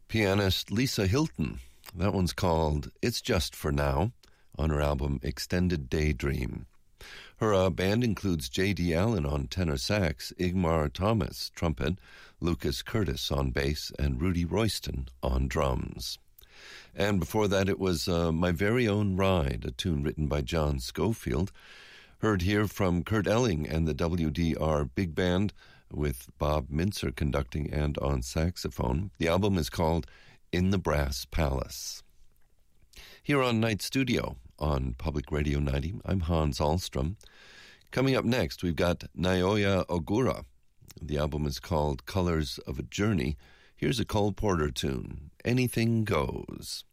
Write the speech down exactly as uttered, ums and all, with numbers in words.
pianist Lisa Hilton. That one's called It's Just For Now on her album Extended Daydream. Her uh, band includes J D. Allen on tenor sax, Igmar Thomas trumpet, Lucas Curtis on bass, and Rudy Royston on drums. And before that it was uh, My Very Own Ride, a tune written by John Schofield. Heard here from Kurt Elling and the W D R Big Band with Bob Mintzer conducting and on saxophone. The album is called In the Brass Palace. Here on Night Studio on Public Radio ninety, I'm Hans Ahlstrom. Coming up next, we've got Naoya Ogura. The album is called Colors of a Journey. Here's a Cole Porter tune, Anything Goes.